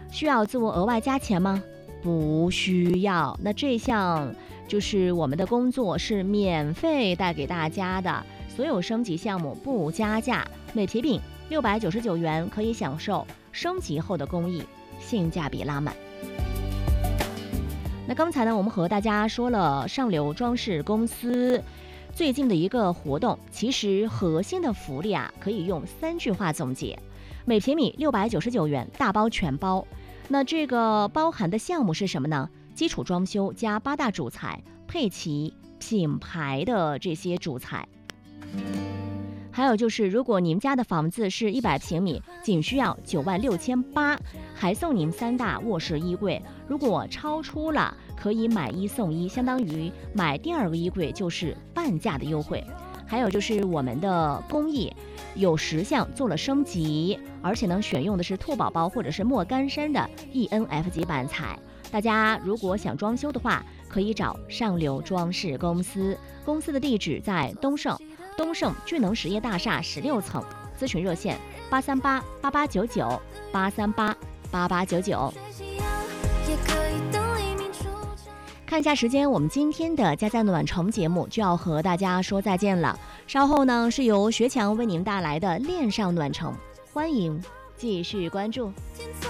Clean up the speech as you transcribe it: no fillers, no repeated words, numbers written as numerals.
需要自我额外加钱吗？不需要。那这项就是我们的工作是免费带给大家的，所有升级项目不加价，每铁饼699元可以享受升级后的工艺，性价比拉满。那刚才呢，我们和大家说了上流装饰公司最近的一个活动，其实核心的福利可以用3句话总结：每平米699元，大包全包。那这个包含的项目是什么呢？基础装修加8大主材，配齐品牌的这些主材。还有就是，如果您家的房子是100平米，仅需要96800，还送您3大卧室衣柜。如果超出了，可以买1送1，相当于买第2个衣柜就是半价的优惠。还有就是我们的工艺有10项做了升级，而且呢选用的是兔宝宝或者是莫干山的 ENF 级板材。大家如果想装修的话，可以找上流装饰公司，公司的地址在东盛聚能实业大厦16层，咨询热线8388899，8388899。看一下时间，我们今天的家家暖城节目就要和大家说再见了。稍后呢是由学强为您带来的恋上暖城，欢迎继续关注。